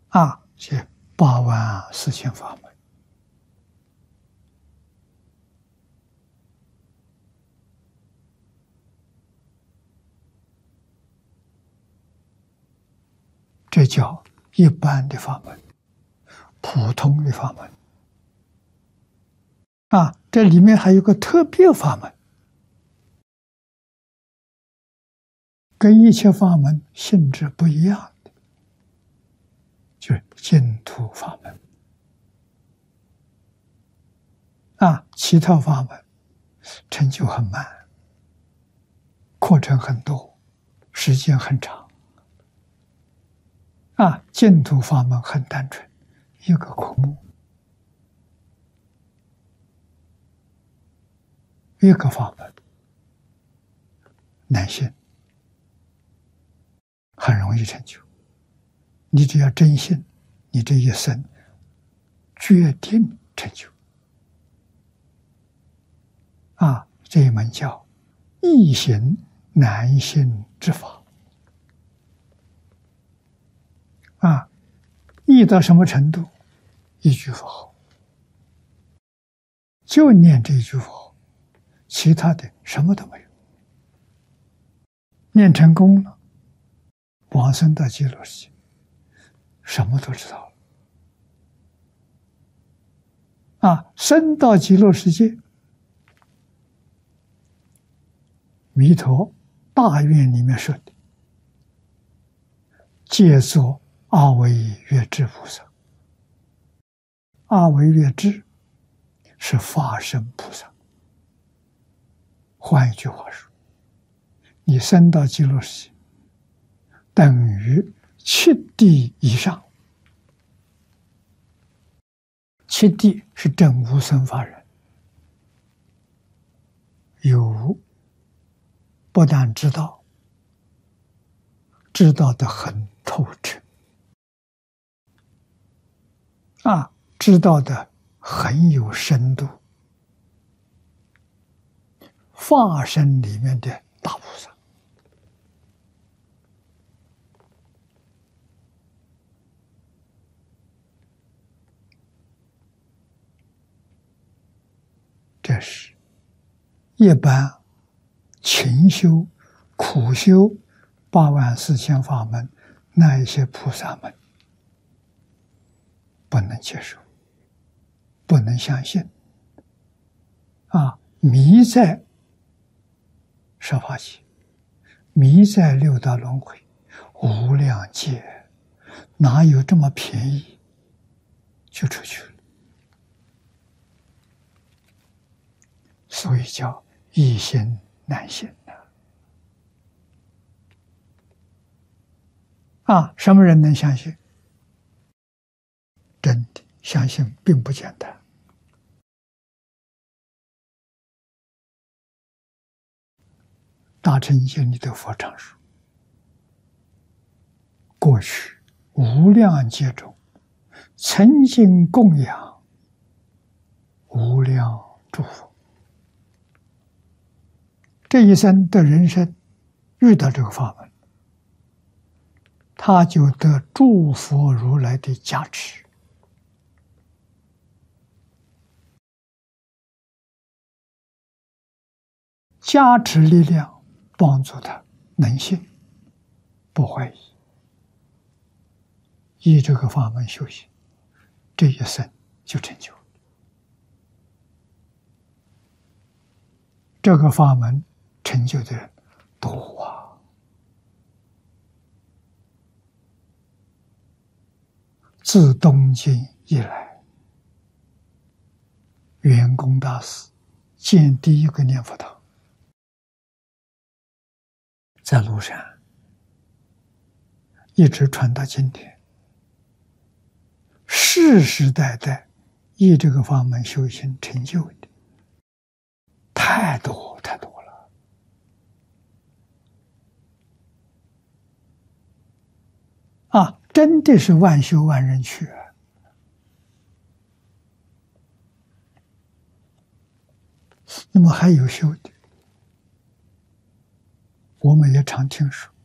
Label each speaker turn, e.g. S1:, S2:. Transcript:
S1: 这84000法门。这叫一般的法门，普通的法门。这里面还有个特别法门，跟一切法门性质不一样的，就是净土法门。其他法门成就很慢，课程很多，时间很长。净土法门很单纯，一个科目，一个法门，难信，很容易成就。你只要真信，你这一生决定成就。这一门叫易行难信之法。易到什么程度？一句佛号，就念这一句佛号，其他的什么都没有。念成功了，往生到极乐世界，什么都知道了。生到极乐世界，弥陀大愿里面说的，皆作阿惟越致菩萨。阿惟越致是法身菩萨。换一句话说，你升到极乐世界，等于七地以上。七地是真无生法忍，有不但知道得很透彻，知道的很有深度，法身里面的大菩萨。这是一般勤修苦修84000法门那一些菩萨们不能接受，不能相信。迷在十法界，迷在六道轮回，无量劫，哪有这么便宜就出去了？所以叫易行难行什么人能相信？真的相信并不简单。大乘经里的佛常说，过去无量劫中曾经供养无量诸佛，这一生的人生遇到这个法门，他就得诸佛如来的加持，加持力量帮助他能信不怀疑，依这个法门修行，这一生就成就了。这个法门成就的人多啊！自东晋以来，圆工大师建第一个念佛堂，在庐山，一直传到今天，世世代代依这个法门修行成就的太多太多了。真的是万修万人去啊！那么还有修的，我们也常听说，